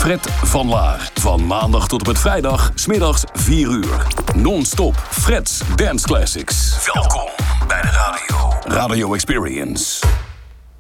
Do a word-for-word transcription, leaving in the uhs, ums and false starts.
Fred van Laar. Van maandag tot en met vrijdag, 's middags vier uur. Non-stop Fred's Dance Classics. Welkom bij de Radio. Radio Experience.